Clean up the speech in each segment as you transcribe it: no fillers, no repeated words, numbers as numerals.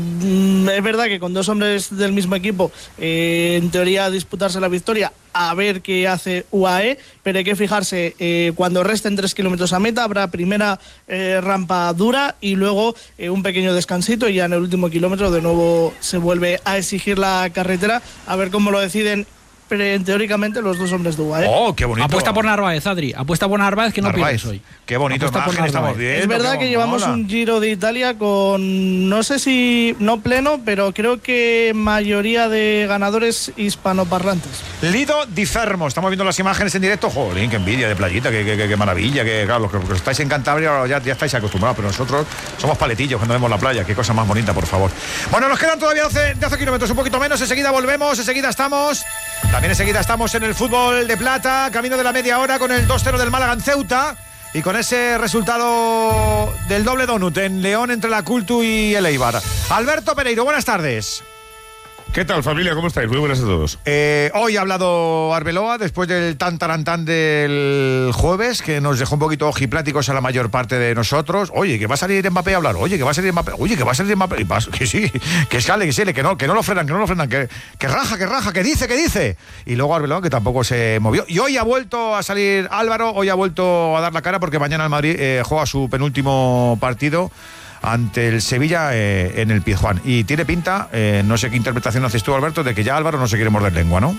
Es verdad que con dos hombres del mismo equipo, en teoría disputarse la victoria, a ver qué hace UAE, pero hay que fijarse, cuando resten 3 kilómetros a meta, habrá primera rampa dura y luego un pequeño descansito, y ya en el último kilómetro de nuevo se vuelve a exigir la carretera, a ver cómo lo deciden. Pero teóricamente los dos hombres de UAE. ¡Oh, qué bonito! Apuesta por Narváez, Adri. Apuesta por Narváez, que no pierdes hoy. ¡Qué bonito imagen estamos viendo! Es verdad que llevamos un Giro de Italia con, no sé si no pleno, pero creo que mayoría de ganadores hispanoparlantes. Lido di Fermo, estamos viendo las imágenes en directo. Jolín, qué envidia de playita, qué maravilla. Que claro, los que estáis en Cantabria ya estáis acostumbrados, pero nosotros somos paletillos cuando vemos la playa. Qué cosa más bonita, por favor. Bueno, nos quedan todavía 12 kilómetros, un poquito menos. Enseguida volvemos, enseguida estamos. También enseguida estamos en el fútbol de plata, camino de la media hora con el 2-0 del Málaga en Ceuta y con ese resultado del doble donut en León entre la Cultu y el Eibar. Alberto Pereiro, buenas tardes. ¿Qué tal, familia? ¿Cómo estáis? Muy buenas a todos. Hoy ha hablado Arbeloa después del tan del jueves, que nos dejó un poquito ojipláticos a la mayor parte de nosotros. Oye, que va a salir Mbappé a hablar. Oye, que va a salir Mbappé. Oye, que va a salir Mbappé. Que sí, que sale, que no lo frenan, que raja, que dice. Y luego Arbeloa, que tampoco se movió. Y hoy ha vuelto a salir Álvaro, hoy ha vuelto a dar la cara porque mañana el Madrid juega su penúltimo partido ante el Sevilla en el Pizjuán. Y tiene pinta, no sé qué interpretación haces tú, Alberto, de que ya Álvaro no se quiere morder lengua, ¿no?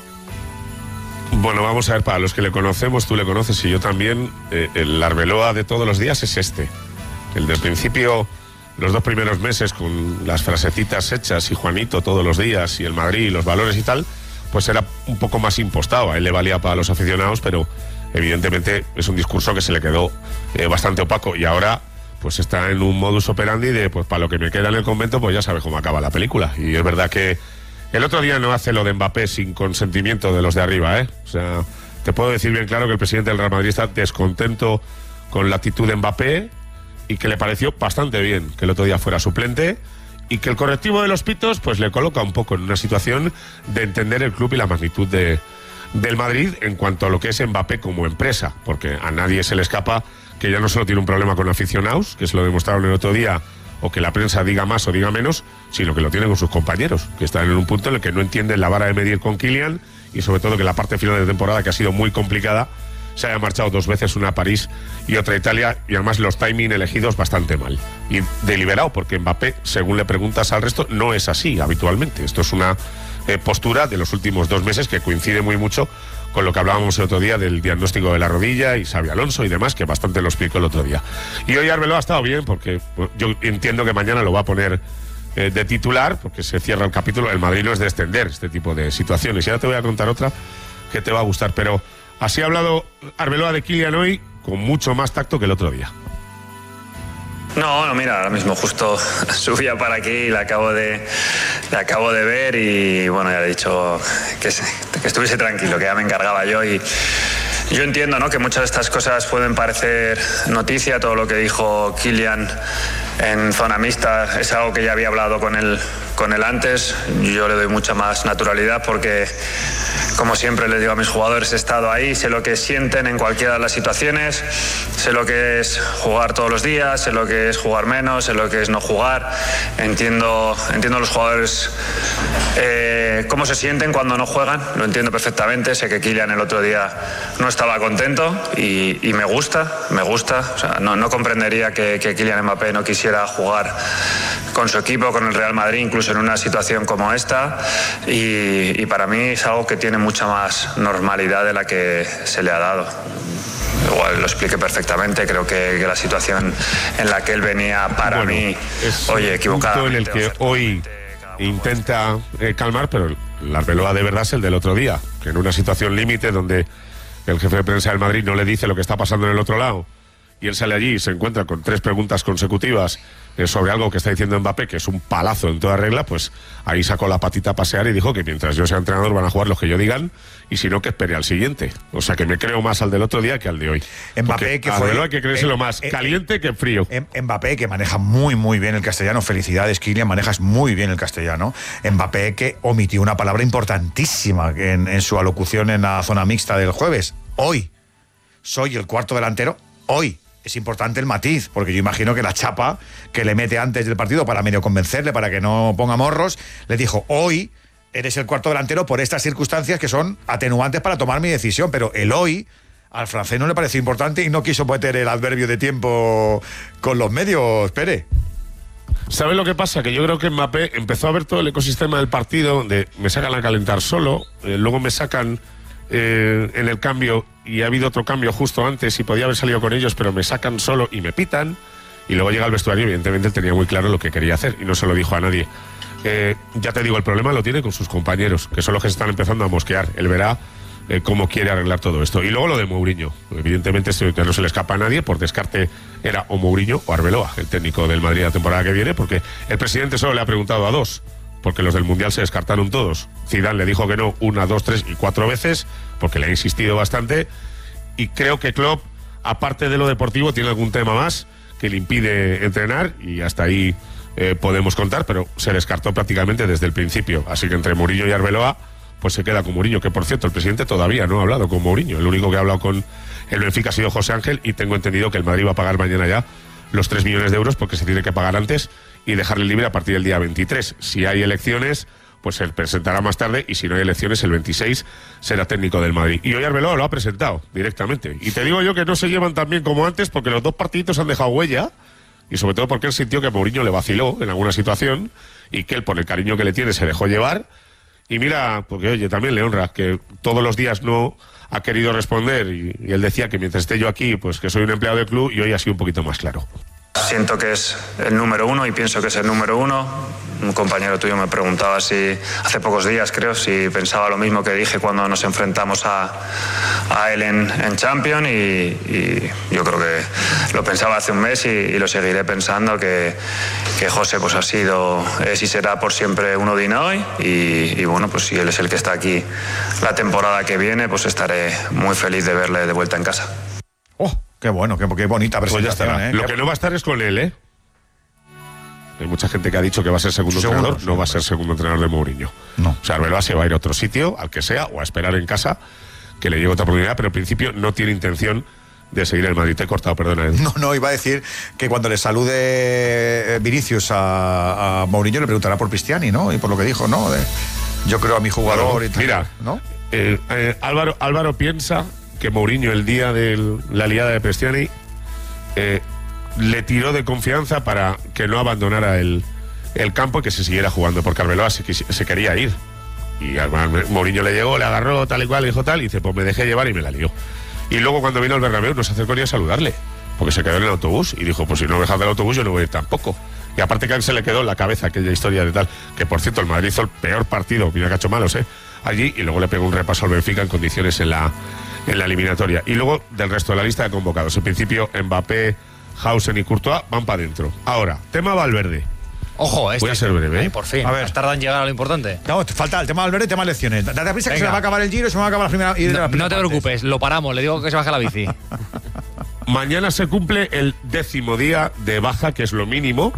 Bueno, vamos a ver, para los que le conocemos, tú le conoces y yo también, el Arbeloa de todos los días es este. El del principio, los 2 primeros meses, con las frasecitas hechas y Juanito todos los días y el Madrid y los valores y tal, pues era un poco más impostado. A él le valía para los aficionados, pero evidentemente es un discurso que se le quedó bastante opaco y ahora pues está en un modus operandi de, pues para lo que me queda en el convento, pues ya sabes cómo acaba la película. Y es verdad que el otro día no hace lo de Mbappé sin consentimiento de los de arriba, ¿eh? O sea, te puedo decir bien claro que el presidente del Real Madrid está descontento con la actitud de Mbappé y que le pareció bastante bien que el otro día fuera suplente y que el correctivo de los pitos pues le coloca un poco en una situación de entender el club y la magnitud del Madrid en cuanto a lo que es Mbappé como empresa, porque a nadie se le escapa que ya no solo tiene un problema con aficionados, que se lo demostraron el otro día, o que la prensa diga más o diga menos, sino que lo tiene con sus compañeros, que están en un punto en el que no entienden la vara de medir con Kylian y sobre todo que la parte final de temporada, que ha sido muy complicada, se haya marchado 2 veces, una a París y otra a Italia, y además los timing elegidos bastante mal. Y deliberado, porque Mbappé, según le preguntas al resto, no es así habitualmente. Esto es una postura de los últimos 2 meses que coincide muy mucho con lo que hablábamos el otro día del diagnóstico de la rodilla y Xabi Alonso y demás, que bastante lo explicó el otro día. Y hoy Arbeloa ha estado bien, porque yo entiendo que mañana lo va a poner de titular, porque se cierra el capítulo. El Madrid no es de extender este tipo de situaciones. Y ahora te voy a contar otra que te va a gustar, pero así ha hablado Arbeloa de Kylian hoy con mucho más tacto que el otro día. No, mira, ahora mismo justo subía para aquí y le acabo de ver y bueno, ya le he dicho que estuviese tranquilo, que ya me encargaba yo y yo entiendo, ¿no?, que muchas de estas cosas pueden parecer noticia. Todo lo que dijo Kylian en zona mixta es algo que ya había hablado con él antes. Yo le doy mucha más naturalidad porque, como siempre les digo a mis jugadores, he estado ahí, sé lo que sienten en cualquiera de las situaciones, sé lo que es jugar todos los días, sé lo que es jugar menos, sé lo que es no jugar. Entiendo a los jugadores cómo se sienten cuando no juegan, lo entiendo perfectamente. Sé que Kylian el otro día no estaba contento y me gusta. O sea, no comprendería que Kylian Mbappé no quisiera jugar con su equipo, con el Real Madrid, incluso en una situación como esta, y para mí es algo que tiene mucha más normalidad de la que se le ha dado. Igual lo expliqué perfectamente. Creo que la situación en la que él venía, para mí, oye, equivocada. En el que hoy intenta calmar, pero la Arbeloa de verdad es el del otro día, que en una situación límite donde el jefe de prensa del Madrid no le dice lo que está pasando en el otro lado y él sale allí y se encuentra con 3 preguntas consecutivas sobre algo que está diciendo Mbappé, que es un palazo en toda regla, pues ahí sacó la patita a pasear y dijo que mientras yo sea entrenador van a jugar los que yo digan, y si no, que espere al siguiente. O sea, que me creo más al del otro día que al de hoy. Mbappé, que fue, hay que creérselo más caliente que frío. Mbappé, que maneja muy, muy bien el castellano. Felicidades, Kylian, manejas muy bien el castellano. Mbappé, que omitió una palabra importantísima en su alocución en la zona mixta del jueves. Hoy soy el cuarto delantero. Hoy es importante el matiz, porque yo imagino que la chapa que le mete antes del partido para medio convencerle, para que no ponga morros, le dijo, hoy eres el cuarto delantero por estas circunstancias que son atenuantes para tomar mi decisión, pero el hoy al francés no le pareció importante y no quiso meter el adverbio de tiempo con los medios, Pere. ¿Sabes lo que pasa? Que yo creo que Mbappé empezó a ver todo el ecosistema del partido, donde me sacan a calentar solo, luego me sacan en el cambio, y ha habido otro cambio justo antes y podía haber salido con ellos, pero me sacan solo y me pitan, y luego llega al vestuario, evidentemente él tenía muy claro lo que quería hacer y no se lo dijo a nadie. Ya te digo, el problema lo tiene con sus compañeros, que son los que se están empezando a mosquear. Él verá cómo quiere arreglar todo esto. Y luego lo de Mourinho. Evidentemente no se le escapa a nadie, por descarte era o Mourinho o Arbeloa, el técnico del Madrid la temporada que viene, porque el presidente solo le ha preguntado a dos, porque los del Mundial se descartaron todos. Zidane le dijo que no 1, 2, 3 y 4 veces, porque le ha insistido bastante, y creo que Klopp, aparte de lo deportivo, tiene algún tema más que le impide entrenar, y hasta ahí podemos contar, pero se descartó prácticamente desde el principio. Así que entre Mourinho y Arbeloa, pues se queda con Mourinho, que por cierto el presidente todavía no ha hablado con Mourinho. El único que ha hablado con el Benfica ha sido José Ángel, y tengo entendido que el Madrid va a pagar mañana ya los 3 millones de euros, porque se tiene que pagar antes y dejarle libre a partir del día 23. Si hay elecciones, pues se presentará más tarde, y si no hay elecciones, el 26 será técnico del Madrid. Y hoy Arbeloa lo ha presentado directamente. Y te digo yo que no se llevan tan bien como antes, porque los dos partiditos han dejado huella, y sobre todo porque él sintió que Mourinho le vaciló en alguna situación, y que él, por el cariño que le tiene, se dejó llevar. Y mira, porque oye, también le honra que todos los días no ha querido responder, y él decía que mientras esté yo aquí, pues que soy un empleado del club, y hoy ha sido un poquito más claro. Siento que es el número uno y pienso que es el número uno. Un compañero tuyo me preguntaba si, hace pocos días creo, si pensaba lo mismo que dije cuando nos enfrentamos a él en Champions, y yo creo que lo pensaba hace un mes y lo seguiré pensando, que José pues ha sido, es y será por siempre uno de hoy, y bueno, pues si él es el que está aquí la temporada que viene, pues estaré muy feliz de verle de vuelta en casa. ¡Oh! Qué bueno, qué bonita presentación, pues ya estará. Lo que no va a estar es con él, ¿eh? Hay mucha gente que ha dicho que va a ser segundo entrenador, no va a ser segundo entrenador de Mourinho. No. O sea, Arbeloa se va a ir a otro sitio, al que sea, o a esperar en casa que le llegue otra oportunidad, pero en principio no tiene intención de seguir el Madrid. Te he cortado, perdona, Edu. No, iba a decir que cuando le salude Vinicius a Mourinho le preguntará por Cristiani, ¿no? Y por lo que dijo, ¿no? Yo creo a mi jugador, bueno, y tal. Mira, ¿no? Álvaro piensa que Mourinho, el día de la liada de Cristiani, le tiró de confianza para que no abandonara el campo y que se siguiera jugando, porque Arbeloa se quería ir. Y Mourinho le llegó, le agarró tal y cual, le dijo tal, y dice, pues me dejé llevar y me la lió. Y luego cuando vino al Bernabéu no se acercó ni a saludarle, porque se quedó en el autobús, y dijo, pues si no me dejas del autobús yo no voy a ir tampoco. Y aparte que a él se le quedó en la cabeza aquella historia de tal, que por cierto el Madrid hizo el peor partido, mira que ha hecho malos, allí, y luego le pegó un repaso al Benfica en condiciones en la eliminatoria. Y luego del resto de la lista de convocados, en principio Mbappé, Hausen y Courtois van para adentro. Ahora, tema Valverde. Ojo, voy a ser breve. Por fin, a ver, tardan en llegar a lo importante. No, falta el tema Valverde y tema elecciones. Date prisa que se le va a acabar el Giro, se me va a acabar la primera. No te preocupes, lo paramos, le digo que se baje la bici. Mañana se cumple el 10º día de baja, que es lo mínimo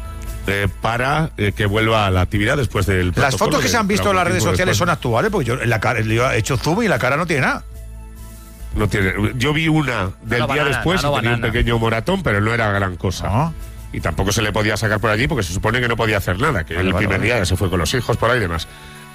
para que vuelva a la actividad después del protocolo. Las fotos que se han visto en las redes sociales son actuales, porque yo la cara, le he hecho zoom y la cara no tiene nada. No tiene. Yo vi una del día después y tenía un pequeño moratón, pero no era gran cosa. Y tampoco se le podía sacar por allí porque se supone que no podía hacer nada, que el primer día ya se fue con los hijos por ahí y demás.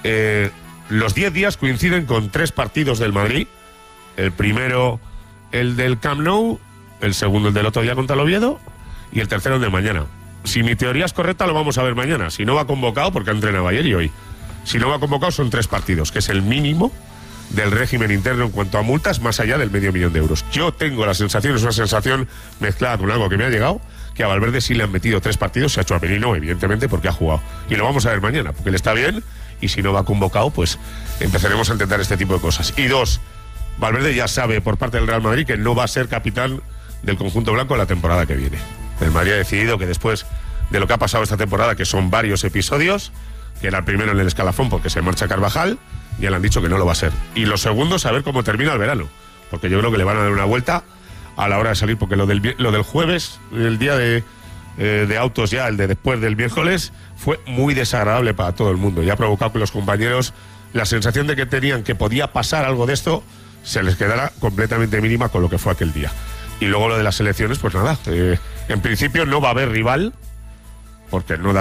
Los 10 días coinciden con 3 partidos del Madrid. El primero, el del Camp Nou, el segundo, el del otro día contra el Oviedo, y el tercero, el de mañana. Si mi teoría es correcta, lo vamos a ver mañana. Si no va convocado, porque ha entrenado ayer y hoy. Si no va convocado, son 3 partidos, que es el mínimo del régimen interno en cuanto a multas, más allá del $500,000 de euros. Yo tengo la sensación, es una sensación mezclada con algo que me ha llegado, que a Valverde sí le han metido 3 partidos, se ha hecho a Penino, evidentemente, porque ha jugado. Y lo vamos a ver mañana, porque él está bien, y si no va convocado, pues empezaremos a intentar este tipo de cosas. Y 2, Valverde ya sabe por parte del Real Madrid que no va a ser capitán del conjunto blanco la temporada que viene. El Madrid ha decidido que después de lo que ha pasado esta temporada, que son varios episodios, que era el primero en el escalafón porque se marcha Carvajal, ya le han dicho que no lo va a ser. Y lo segundo, saber cómo termina el verano, porque yo creo que le van a dar una vuelta a la hora de salir, porque lo del jueves, el día de autos ya, el de después del miércoles, fue muy desagradable para todo el mundo y ha provocado que los compañeros, la sensación de que tenían que podía pasar algo de esto, se les quedara completamente mínima con lo que fue aquel día. luego lo de las elecciones, pues nada. En principio no va a haber rival, porque no da